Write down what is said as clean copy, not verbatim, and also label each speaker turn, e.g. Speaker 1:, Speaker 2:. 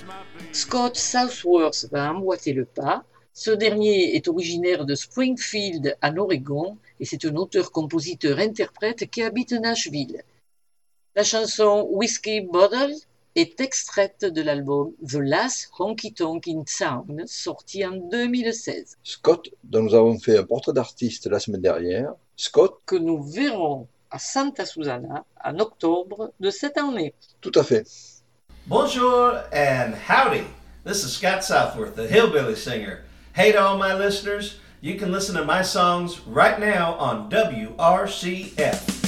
Speaker 1: Scott Southworth va emboîter le pas. Ce dernier est originaire de Springfield, en Oregon, et c'est un auteur-compositeur-interprète qui habite Nashville. La chanson Whiskey Bottle est extraite de l'album The Last Honky Tonk in Town, sorti en 2016.
Speaker 2: Scott, dont nous avons fait un portrait d'artiste la semaine dernière, Scott,
Speaker 1: que nous verrons à Santa Susana en octobre de cette année.
Speaker 2: Tout à fait.
Speaker 3: Bonjour and howdy. This is Scott Southworth, the Hillbilly Singer. Hey to all my listeners, you can listen to my songs right now on WRCF.